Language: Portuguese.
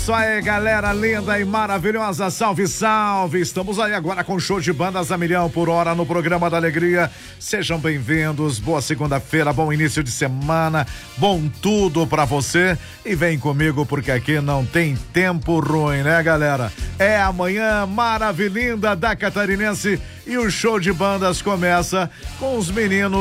isso aí, galera linda e maravilhosa, salve, salve, estamos aí agora com show de bandas a milhão por hora no programa da Alegria, sejam bem-vindos, boa segunda-feira, bom início de semana, bom tudo pra você e vem comigo porque aqui não tem tempo ruim, né, galera? É amanhã maravilhinda da Catarinense e o show de bandas começa com os meninos